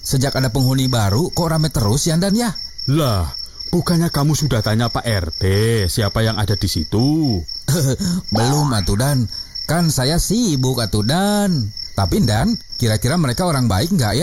Sejak ada penghuni baru, kok rame terus ya, Dan ya? Lah, bukannya kamu sudah tanya Pak RT siapa yang ada di situ? Belum atuh, Dan. Kan saya sibuk atuh, Dan. Tapi Dan, kira-kira mereka orang baik nggak ya?